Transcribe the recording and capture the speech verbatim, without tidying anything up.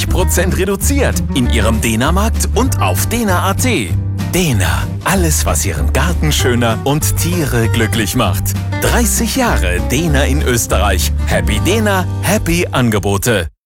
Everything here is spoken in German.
dreißig Prozent reduziert in Ihrem Dena-Markt und auf dena punkt at. Dena, alles was Ihren Garten schöner und Tiere glücklich macht. dreißig Jahre Dena in Österreich. Happy Dena, happy Angebote.